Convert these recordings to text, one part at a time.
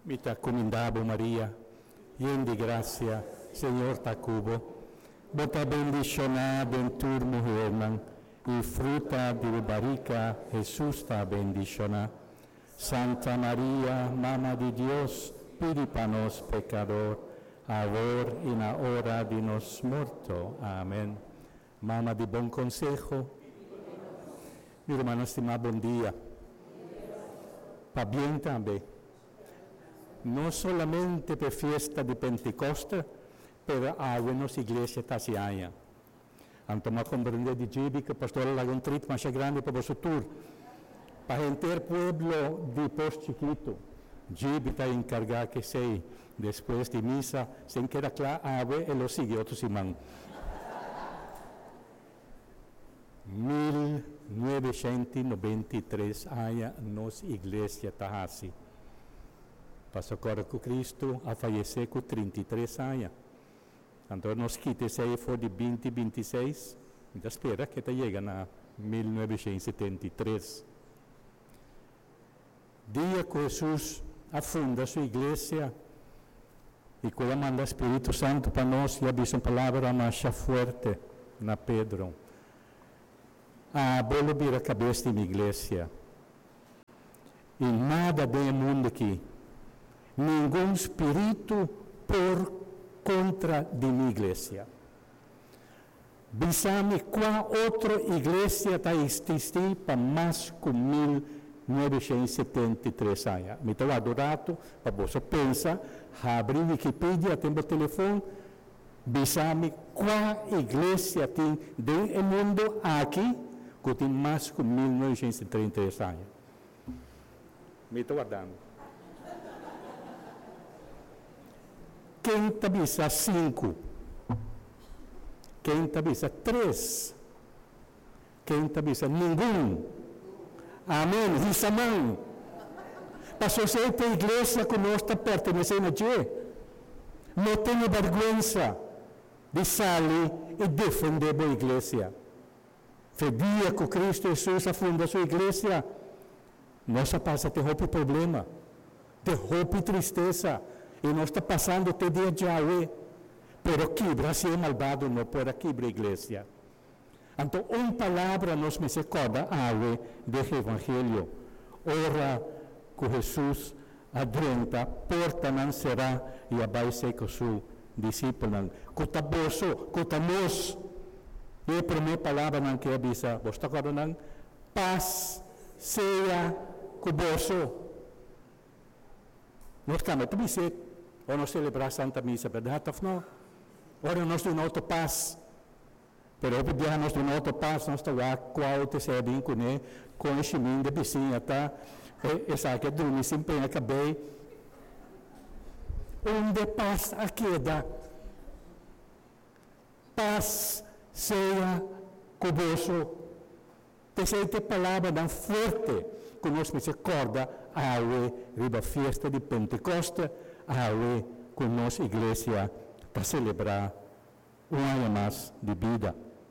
Mi te accomandavo Maria, llena de gracia, Señor está cubo. Vos te bendicionada en tu mujer, y fruta de tu barriga, Jesús está bendicionado. Santa María, Mamá de Dios, pide para nos pecador, ahora y en la hora de nos muerto. Amén. Mamá de buen consejo, mi hermano estimado, buen día. Para bien también. No solamente para fiesta de Pentecostes, pero a nuestra iglesia tasiana. Anto ma comprender de Gibi que pastor Lagon Trit más grande para vosotros tour. Para el pueblo de Post Chiquito, Gibi está encargado que sei después de misa, sin que era claro, ave e lo sigue otro Simán. 1993 haya nos iglesia tahasi. Pasó con Cristo a fallecer con 33 años. Entonces nos quita se foi de 2026, então espera que te llegue a 1973. Dia que Jesus afunda sua igreja e quando manda o Espírito Santo para nós, e avisa uma palavra mais forte na Pedro. Vou abrir a cabeça da minha igreja. E nada do mundo aqui, nenhum espírito por contra de minha igreja. Pensame qual outra igreja está existindo para mais que 1973 anos. Me estou adorado para você pensar, abrir Wikipedia, tem o telefone, pensame qual igreja tem no mundo aqui que tem mais que 1933 anos. Me estou adorando. Quem tabisa 5? Quem tabisa 3? Quem tabisa nenhum? Amém. Risamão. Para você ter igreja que nós está pertencendo a Deus, não tenha vergonha de sair e defender a igreja. Foi dia que Cristo Jesus afunda a sua igreja, nós passa ter roupa problema, ter roupa e tristeza. E nós está passando até dia de Yahweh. Pero quebra, se é malvado, não pode quebrar a igreja. Então, uma palavra nos me recorda, Yahweh, do Evangelho. Ora que Jesus adrenta, porta não será, e vai ser com seu discípulo. Cota bolso, cota nós. E a primeira palavra não quer avisar. Você está acordando? Paz seja convosco. Nós estamos a dizer, ou nós celebrar a Santa Missa, verdade? Não. Ora, nós temos outra paz. Pero hoje dia nós temos outra paz, nós estamos lá, qual te serve com ele, com o chiminho de piscina, tá? Essa que dorme sempre acabei. Onde paz aqui dá. Paz seja convosco. Terceira palavra tão forte que nós me recorda a riba festa de Pentecostes, a com nossa igreja para celebrar um ano mais de vida.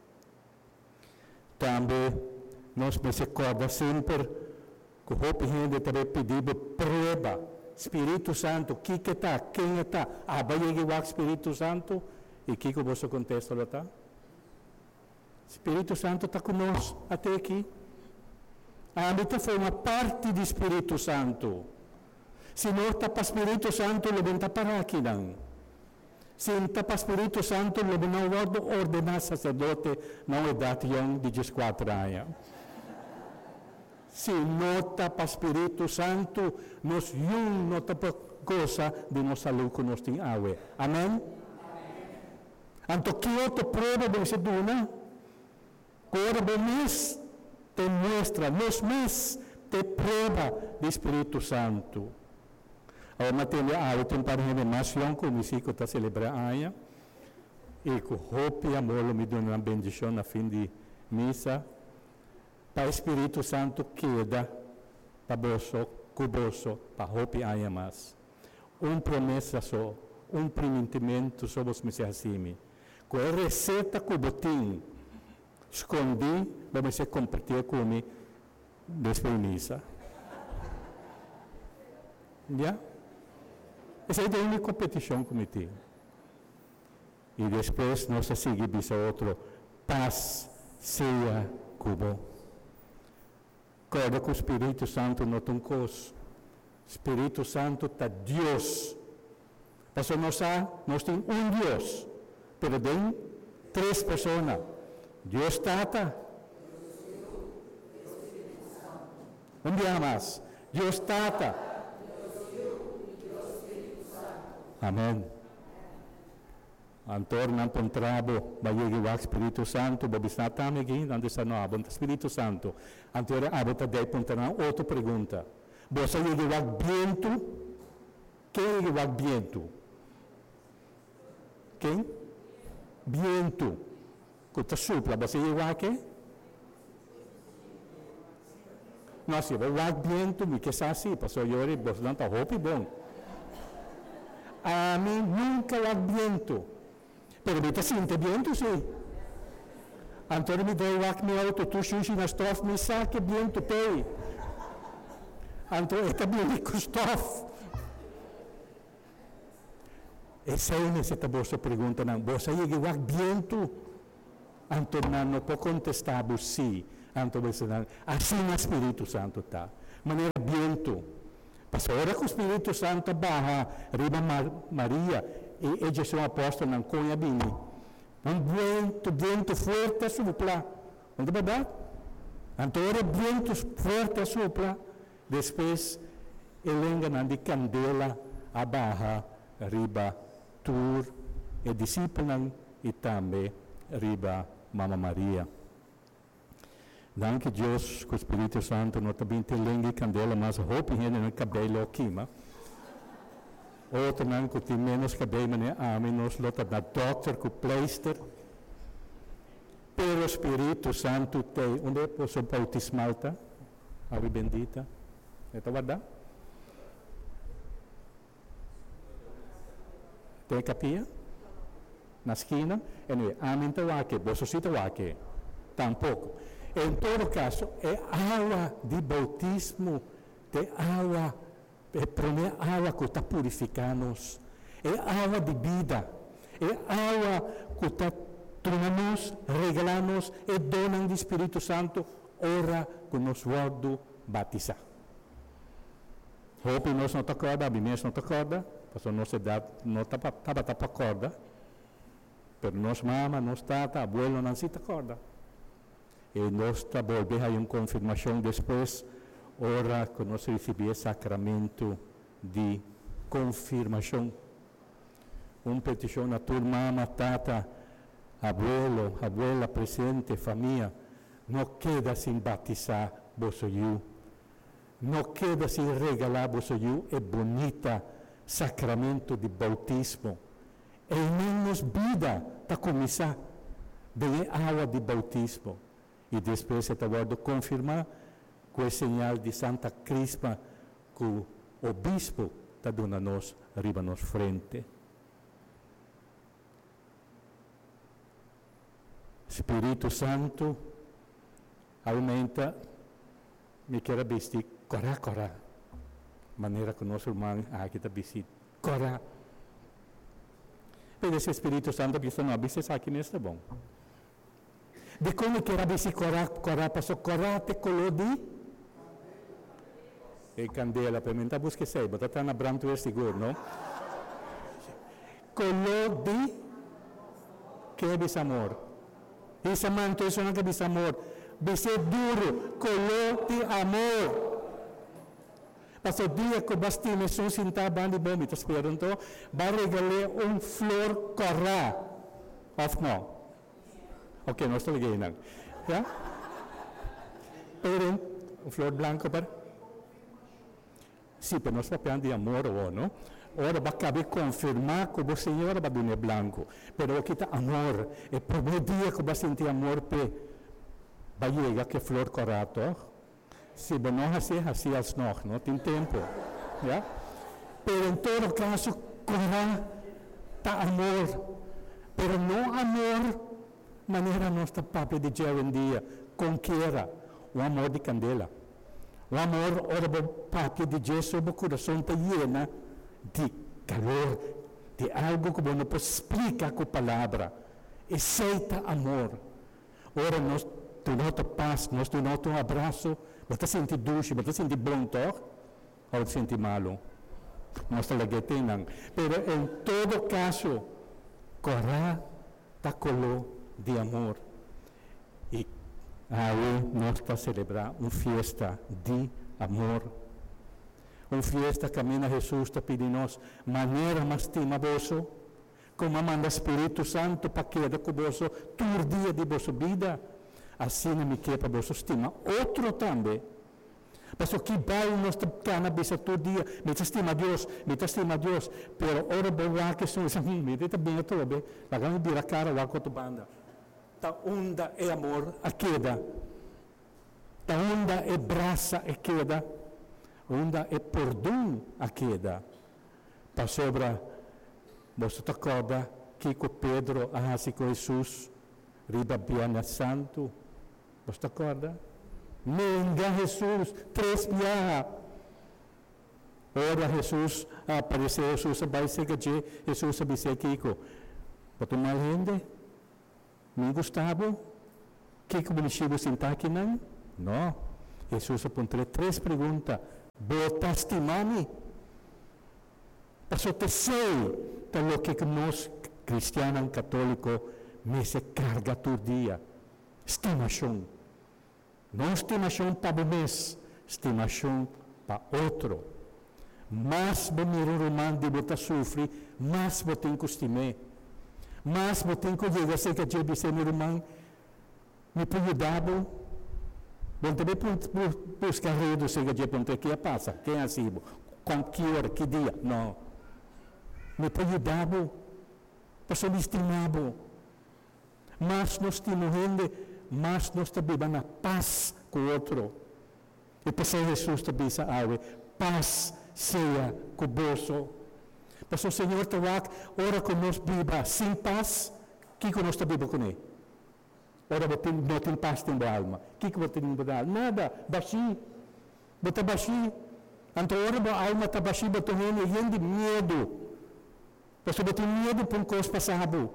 Também nós me recorda sempre que o gente também pediu prova. Espírito Santo, que está? Quem está? Vai chegar o Espírito Santo e que você contesta lá está? Espírito Santo está conosco até aqui. A habita forma parte do Espírito Santo. Se não está para o Espírito Santo, não está para aqui não. Se não está para o Espírito Santo, não pode ordenar sacerdote na idade de 14 anos. Se não está para o Espírito Santo, nós não está para coisa de nossa luz que nós temos. Amém? Então, que outra prova você dona? Agora, vamos te mostra, nos mês te prova do Espírito Santo. A matéria tem para a animação que o músico está celebrando amanhã. E com roupa e amor me dá uma bendição na fim de missa. Para o Espírito Santo queda para você, com você, para roupa e amanhã mais. Promessa só, prometimento só você me se assim. Com a receita que botim, escondi, vamos compartilhar comigo depois da missa. Já? Essa é a única petição que me tenho. E depois nós seguimos a outro, paz seja como. Claro que o Espírito Santo não tem coisa. O Espírito Santo está Deus. Mas nós temos um Deus, mas tem 3 pessoas. Deus Tata. Onde há mais? Deus Tata. Amém. Antor não encontrabo, vai o Espírito Santo, babisna tami aqui, não deixa não abonta Espírito Santo. Antor abonta daí pontará outra pergunta. Você vai o viento? Quem é o viento? Quem? Viento. Que supla, você vai o quê? Não, se vai o viento, me que assim, passou eu e você não está roupa bom. A mim nunca o viento. Pero me sente viento, sim. Antônio me deu o meu auto, tu xuxi na estofa, me saque viento tei. Antônio, está bem com estofa. Essa é uma boa pergunta, não. Você é igual viento? Antônio não pode contestar, sim. Antônio, assim o Espírito Santo está. Maneira viento. Mas agora que o Espírito Santo barra, riba Maria, e Jesus apóstolo não conha bem. Vento forte sopra. Não é verdade? Então, vento forte sopra. Depois, ele engana de candela, a barra, riba, tur, e discípulo, e também, riba, Mama Maria. Danke Deus, que o Espírito Santo não também tem lenha e candela, mas roupa e no cabelo aqui, mas outro não que tem menos cabelo, mas a menos lota da doutor com pleister. Pero o Espírito Santo tem, onde é o bautismal tá? Ave bendita. É verdade? Tem capinha? Na esquina? Amém, tá aqui. Você cita aqui? Tampouco. Em todo caso, é água de bautismo, é água, é água que está purificando-nos, é água de vida, é água que está tornando-nos, regalando-nos e dona do Espírito Santo, ora que nos vamos batizar. Hope nós não te acorda, a mim não te acorda, porque nossa idade não estava para acorda, mas nós mama, nós tata, abuelo não se acorda. E nós volvemos a uma confirmação depois, ora que nós recebemos o sacramento de confirmação. Uma petição a tua mama, tata, abuelo, abuela presente, família, não queda sem batizar você. Não queda sem regalar você. É bonita sacramento de bautismo. É menos vida para começar. Bem água de bautismo. E depois você está guardando confirmar com o sinal de Santa Crispa que o bispo está dando a nós, arriba nos frente. Espírito Santo aumenta, me quer vestir, corá. Maneira que o nosso irmão aqui está vestido, corá. Mas esse Espírito Santo que está não avisa aqui não está bom. De como que era bisi corá, passou corá te colou de? E candela, permenta busque sei, mas está na branco é seguro, não? Colou de? Que é bisamor? Esse manto é não que bisamor. Bisi duro, colou de amor. Passou dia que basti me são sintaban de bom, me está esperando, vai regalar flor corá. Of não? Ok, nós estamos ligando. Já? Pero, flor blanca para? Sim, para nós papel de amor ou não? Ora, vai caber confirmar que o Senhor vai dar branco. Pero aqui está amor. E por um dia que vai sentir amor, vai chegar que flor correto. Se não assim als nog, não tem tempo. Já? Pero em todo caso, corá está amor. Pero não amor maneira nossa papo de hoje em dia, com que era o amor de candela. O amor, ora, o papo de Jesus, o coração está lleno de calor de algo que não pode explicar com palavra. Aceita amor. Ora, nós temos paz, nós temos um abraço, você sente duche, você sente bom toque, ou você sente malo. Nós não. Pero em todo caso, corra está color de amor. E aí nós vamos celebrar uma festa de amor. Uma festa que a Jesus está pedindo nós maneira mais estimavoso, como manda o Espírito Santo para que quede com você todo dia de vossa vida. Assim me quer para você estima. Outro também. Mas o que vai nós cannabis todo dia, me estima Deus, pero ora boa que são essas me está bem todo, pagamos vir a cara lá com a banda. Ta onda é amor a queda. Ta onda é braça a queda. Onda é perdão a queda. Para sobra, você te acorda que com Pedro, assim com Jesus, riba Biana Santo, você te acorda? Menga Jesus, 3 dias. Ora Jesus, apareceu Jesus, vai ser que Jesus disse Kiko, você mal rende? Me Gustavo? Kiko benishibo sintaki não? Não. Jesus apontou 3 perguntas. Botaste mami? Passo te sei, pelo que nós, cristianos católicos, me se carga todo dia. Estimação. Não estimação para o mês, estimação para outro. Mas você romano de você sofre, mas você tem que estimar. Mas você tem que chegar a ser que eu disse, meu irmão, me pode ajudar. Você também busca redo, se que que passa, que é assim, com que hora, que dia? Não. Me pode ajudar, para me estimar. Mas nós temos gente, mas nós também vamos na paz com o outro. E por isso Jesus também disse, paz seja convosco. Mas o Senhor te vai, ora que nós viva sem paz, que nós vivemos com ele? Ora não tem paz dentro da alma. O que você tem dentro da alma? Nada, baixi. Você baixi. Então, ora a alma está baixi, você tem de medo. Você tem medo por coisa passada.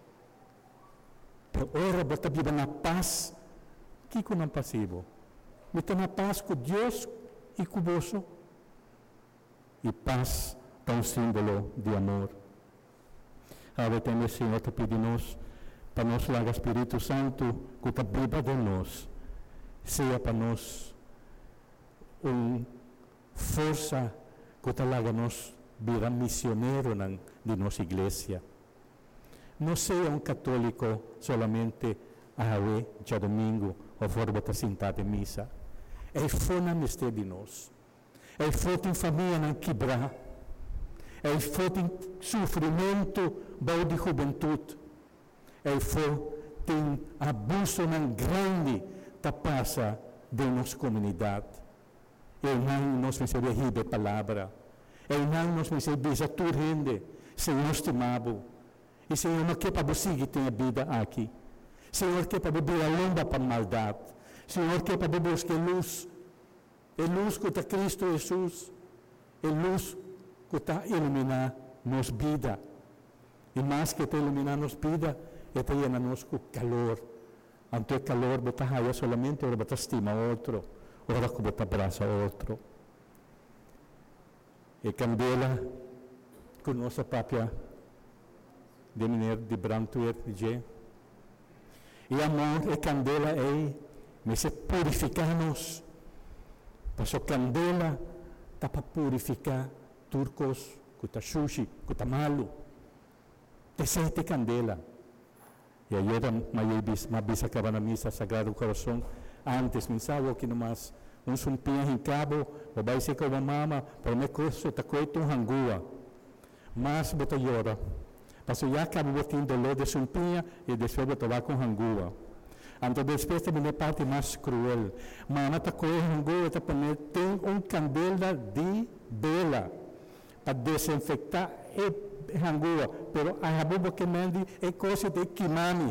Ora, você vive na paz. O que não é passivo? Você está na paz com Deus e com você. E paz é um símbolo de amor. Agora temos o Senhor te pedindo para nós lá o Espírito Santo que está viva de nós. Seja para nós uma força que está lá nós virar missioneiro de nossa igreja. Não seja um católico solamente dia domingo ou fora para sentar em missa. É fundamental de nós. É forte em família não quebrar. É forte em sofrimento de juventude. É forte em abuso não grande que passa de nossa comunidade. E não nos vai receber palavra. E não nos vai receber tudo rende. Senhor estimado. E Senhor, não quer para você que tenha vida aqui. Senhor, quer para beber a lomba para a maldade. Senhor, quer para buscar luz. É luz que está Cristo Jesus. É luz que está iluminar nossa vida. E mais que está iluminar nossa vida, está llena nos com calor. Ante o calor, você raia solamente, ora você estima outro. Ora que você abraça outro. E candela com nossa própria de mineiro de Brantuer de e amor e candela me se purificar-nos. Mas a candela está para purificar turcos, que está sushi, que está malo. Desce candela. E aí era uma bisa acaba na missa Sagrado Coração. Antes, pensava que não mais um sumpinha em cabo, ou vai ser com a mama, para me coisa está coito um hangua. Mas bota llora. Mas já acaba botando dolor de sumpinha e depois bota lá com hangua. Então depois também a parte mais cruel. Mama está com hangua, está tem candela de vela para desinfectar e hangua, pero a rabuba que mande é coisa de kimami.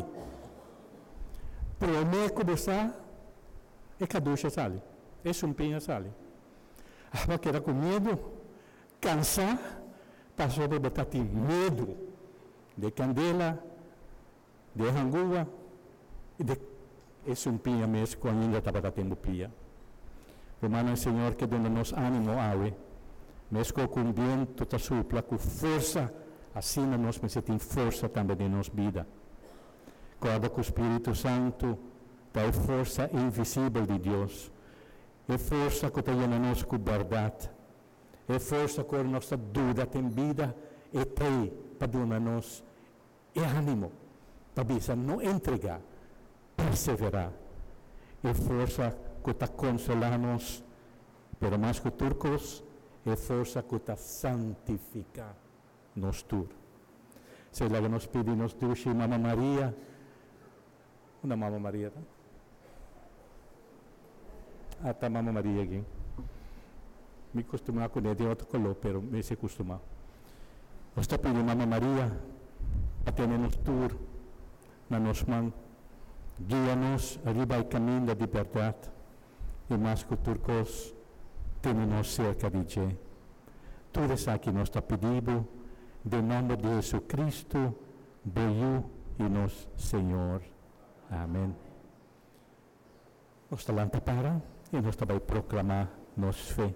Pero me começar é caducha sale, é sumpinha sale. Vai quedar com medo, cansar, Pasó de botati medo de candela, de hangua e de esse pia mesmo quando ainda estava tendo pia. Romano Senhor que dando-nos ânimo ave, mesmo com viento ta supla, com força, assim nós me sentimos força também de nossa vida. Quando com o Espírito Santo, da força invisível de Deus, é força que tem na nós com verdade, é força que a nossa dúvida tem vida, e tem para dar-nos ânimo, para não entregar, perseverar. É força que está consolando-nos, pero mais que turcos, é força que está santificar nos tur. Se lá nos pedimos duche Mamma Maria, uma Mamma Maria, tá? Tá Mamma Maria aqui. Me costuma com ele de outro color, pero me se costuma. Nós pedimos Mamma Maria, a ter nos tur, na nos mãos, guia-nos arriba ao caminho da liberdade, e mais que turcos, temos cerca de Ti. Tudo isso aqui nós está pedindo, em nome de Jesus Cristo, Deus e nosso Senhor. Amém. Nós estamos lá para e nós também proclamar nossa fé.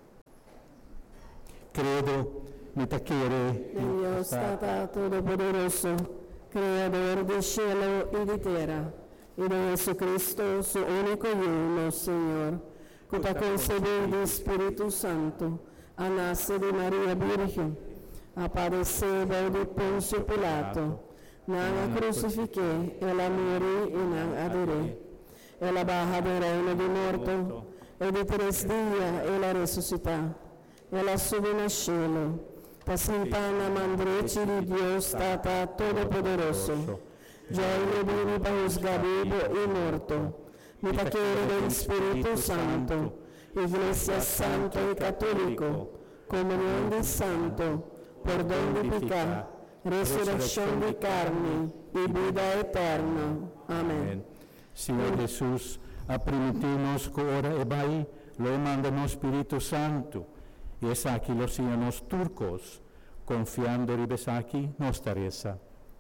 Credo, me te quiere, Dios Tata Todopoderoso, Creador del cielo y de tierra, y de Jesucristo, su único Hijo, Señor, que está concebido del Espíritu Santo, a nacer de María Virgen, a padecer de Poncio Pilato, nada crucifiqué, ela morì e non adoré, ela baja del reino de muerto, e de 3 días ela resucita, ela sube al cielo, para sentar na mandreche de Dios Tata Todopoderoso, ya ele vive para juzgar vivo y muerto, me quiere del Espíritu Santo, Iglesia Santa y Católico, comunión de santo, perdón de pecado, resurrección de carne y vida eterna. Amén. Senhor Jesus, a permitir-nos que ora e vai, lo manda no Espírito Santo, e essa aqui lo siga nos turcos, confiando em essa aqui nos tareza.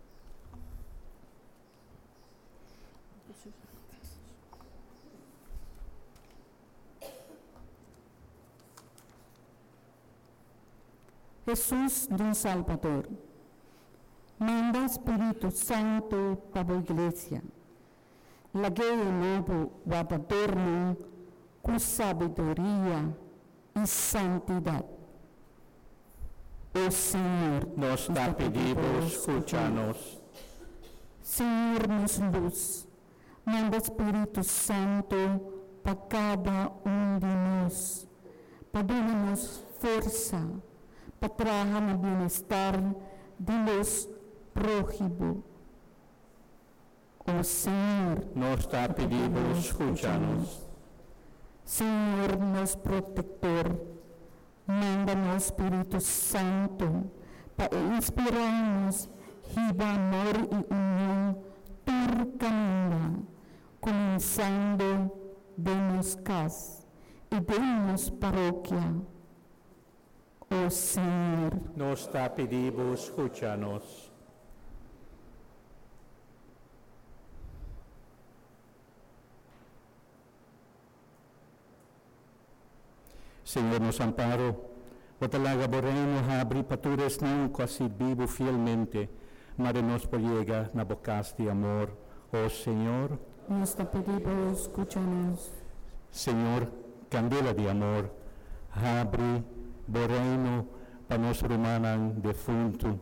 Jesús don Salvador, manda Espíritu Santo para a igreja, laguei novo guardadorno com sabedoria e santidade. O Senhor Nos dá pedidos, escucha-nos. Senhor nos luz, manda Espírito Santo para cada de nós, para dar-nos força, para trazer o bem-estar de los prójimos. O Senhor Nos dá pedidos, escucha-nos. Senhor, nosso protetor, manda-nos Espírito Santo para inspirar-nos riba amor e união por caminho, começando de nos casa e de nos paróquia. O Senhor Nos dá pedidos, escucha-nos. Senhor, nos amparo, o talaga borremos abrir patures não quase vivo fielmente, mas nos pollega na bocas de amor. Oh Senhor, nos pedimos, escucha-nos. Senhor, candela de amor, abre o reino para nos romanan defunto.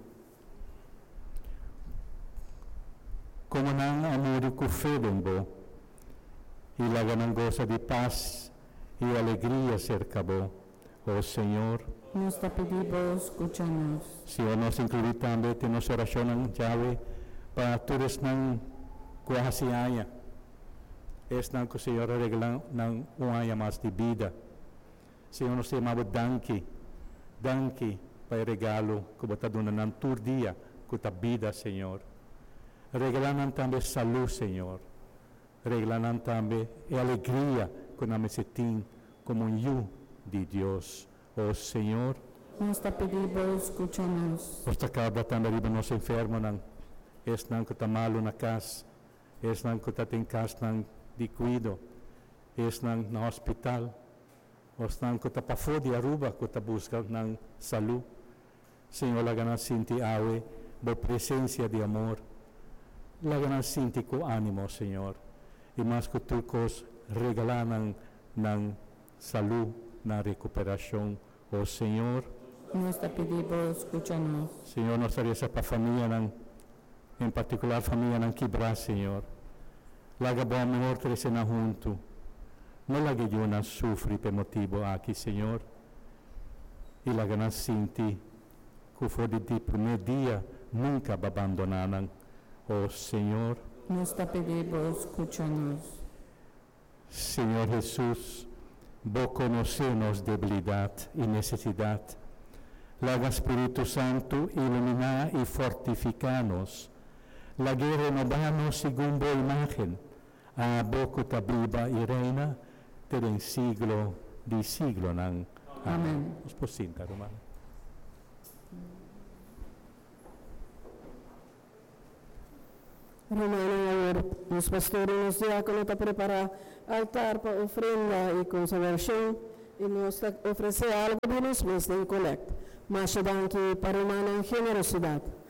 Como não amor com fé bo, e laga não goza de paz e alegria cerca bo. Oh Senhor, Nos pedimos, escucha-nos. Senhor, nos incluir também te nos oração chave para todos não quase haya. Es não que o Senhor arregla não haya mais de vida. Senhor, nos chamamos danke para o regalo que você dá na tur dia com a vida, Senhor. Regalan também saúde, Senhor. Regalan também a alegria que nós sentimos como um de Deus. Oh Senhor, Nos te pedimos, escúchanos. Os takabatan arriba nos enfermo ng es nang kutamalo na kas, es nang kutating kas ng di cuido, es nang na hospital, os nang kutapafo di aruba kutabusca ng salu. Senhor, laganan sinti awe, bo presencia de amor. Laganan sinti ko animo, Senhor. E mas kutukos regalan ng salu na recuperasyon. O Senhor, Nos te pedimos, escúchanos. Senhor, nós estaria sa pafamilya ng, em particular família ng Kibra, Senhor. Laga bo amor trese na junto. No lagi yun ang sufri pe motivo aqui, Senhor. E laga na sinti, kufo di primeiro dia, nunca abandonanan. O Senhor, Nos te pedimos, escúchanos. Senhor Jesus, vos conocemos debilidade e necessidade. Laga Espírito Santo, ilumina e fortifica-nos. Lagi renovanos segundo a imagen. A boco tabiba e reina, ter em siglo di siglo ng Amen. Os posinta, Romano. Romano, los pastores y los diáconos te prepara altar para ofrenda y consagración y nos ofrece algo de los mes de colecta. Mas que para humana en generosidad.